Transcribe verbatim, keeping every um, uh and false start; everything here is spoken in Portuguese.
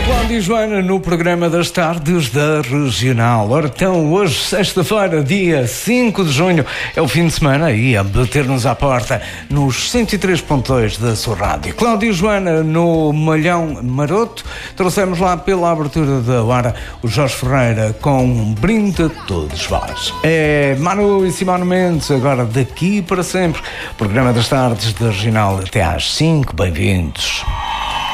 Cláudio e Joana no programa das tardes da Regional. Ora, então, hoje, sexta-feira, dia cinco de junho, é o fim de semana e a bater-nos à porta nos cento e três ponto dois da sua rádio. Cláudio e Joana no Malhão Maroto. Trouxemos lá pela abertura da hora o Jorge Ferreira com um brinde a todos vós. É Manu e Simone Mendes, agora daqui para sempre. Programa das tardes da Regional até às cinco. Bem-vindos.